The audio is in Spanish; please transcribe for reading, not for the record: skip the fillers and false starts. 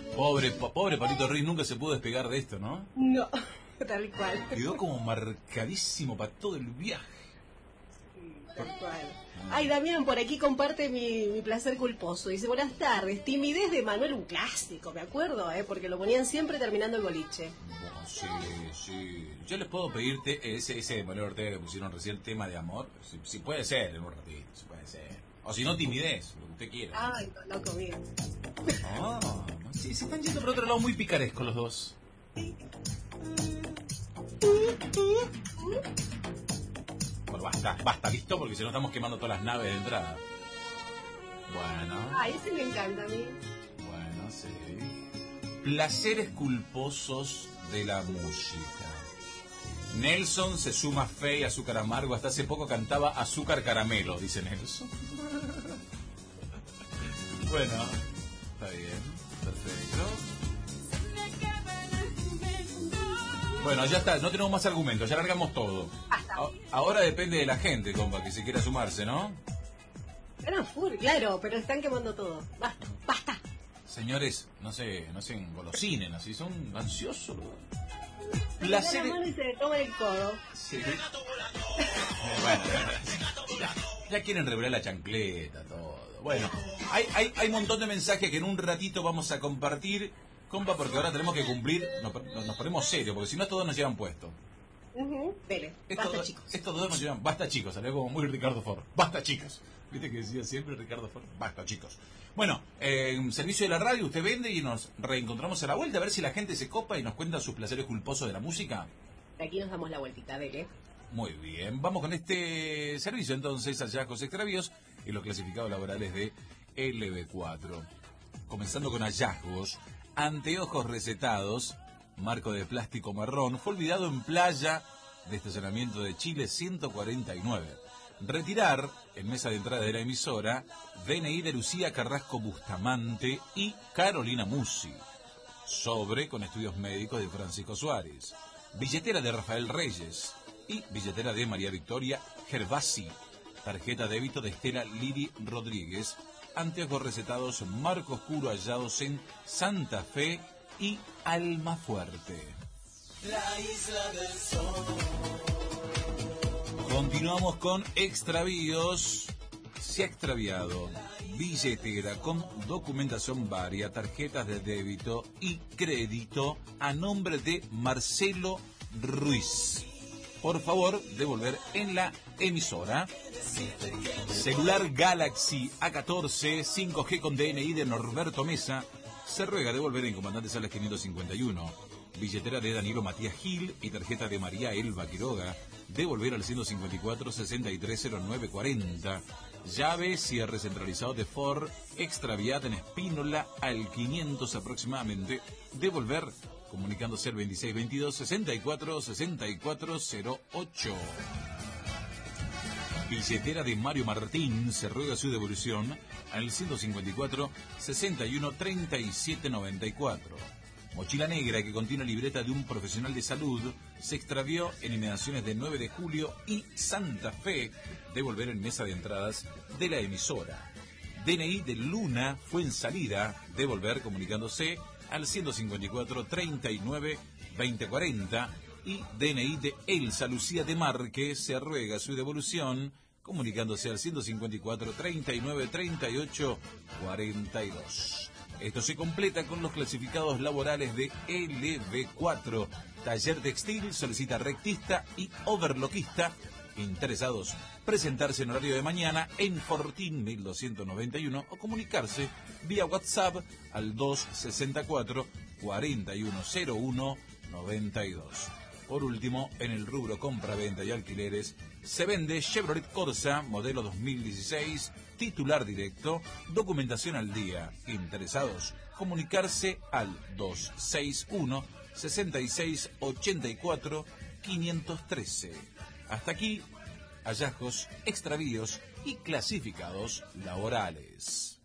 Pobre Palito Ruiz, nunca se pudo despegar de esto, ¿no? No, tal cual. Quedó como marcadísimo para todo el viaje. Sí, tal cual. Ay, Damián, por aquí comparte mi placer culposo. Dice, buenas tardes, Timidez de Manuel, un clásico, me acuerdo, porque lo ponían siempre terminando el boliche. Bueno, sí. Yo les puedo pedirte ese de Manuel Ortega que pusieron recién, tema de amor. Si puede ser, en un ratito, si puede ser. O si no, timidez, lo que usted quiera. Ay, no, loco, bien. Sí, se están yendo por otro lado muy picarescos los dos. Bueno, basta, listo, porque si no estamos quemando todas las naves de entrada. Bueno. Ay, ese me encanta a mí. Bueno, sí. Placeres culposos de la música. Nelson se suma fe y azúcar amargo. Hasta hace poco cantaba azúcar caramelo, dice Nelson. Bueno, está bien, perfecto. Bueno, ya está, no tenemos más argumentos, ya largamos todo. Ahora depende de la gente, compa, que se quiera sumarse, ¿no? Claro, pero están quemando todo. Basta. Señores, no se engolosinen, así son ansiosos. Placer. La mano y se le toma el codo. Sí. Bueno, ya quieren revelar la chancleta, todo. Bueno, hay un montón de mensajes que en un ratito vamos a compartir, compa, porque ahora tenemos que cumplir, nos ponemos serios, porque si no todos nos llevan puesto. Dele, basta chicos. Estos dos nos llevan, basta chicos, salió como muy Ricardo Ford. Basta chicos. Viste que decía siempre Ricardo Ford, basta chicos. Bueno, servicio de la radio, usted vende y nos reencontramos a la vuelta, a ver si la gente se copa y nos cuenta sus placeres culposos de la música. De aquí nos damos la vueltita, dele. Muy bien, vamos con este servicio entonces, hallazgos extravíos y los clasificados laborales de LB4. Comenzando con hallazgos, anteojos recetados, marco de plástico marrón, fue olvidado en playa de estacionamiento de Chile 149. Retirar, en mesa de entrada de la emisora, DNI de Lucía Carrasco Bustamante y Carolina Musi. Sobre con estudios médicos de Francisco Suárez. Billetera de Rafael Reyes y billetera de María Victoria Gervasi. Tarjeta débito de Estela Liri Rodríguez. Anteojos recetados marco oscuro hallados en Santa Fe y Almafuerte. La isla del sol. Continuamos con extravíos. Se ha extraviado billetera con documentación varia, tarjetas de débito y crédito a nombre de Marcelo Ruiz. Por favor, devolver en la emisora. Celular Galaxy A14 5G con DNI de Norberto Mesa. Se ruega devolver en Comandante Salas 551. Billetera de Danilo Matías Gil y tarjeta de María Elba Quiroga. Devolver al 154 6309 40. Llave, cierre centralizado de Ford, extraviada en Espínola al 500 aproximadamente. Devolver comunicándose al 2622 64 6408. Billetera de Mario Martín, se ruega su devolución al 154 61 37 94. Mochila negra que contiene libreta de un profesional de salud se extravió en inmediaciones de 9 de julio y Santa Fe. Devolver en mesa de entradas de la emisora. DNI de Luna fue en salida. Devolver comunicándose al 154 39 2040. Y DNI de Elsa Lucía de Marque se ruega su devolución comunicándose al 154 39 38 42. Esto se completa con los clasificados laborales de LB4. Taller textil solicita rectista y overloquista. Interesados, presentarse en horario de mañana en Fortín 1291 o comunicarse vía WhatsApp al 264 4101 92. Por último, en el rubro compra-venta y alquileres, se vende Chevrolet Corsa, modelo 2016, titular directo, documentación al día. Interesados, comunicarse al 261 66 84 513. Hasta aquí, hallazgos, extravíos y clasificados laborales.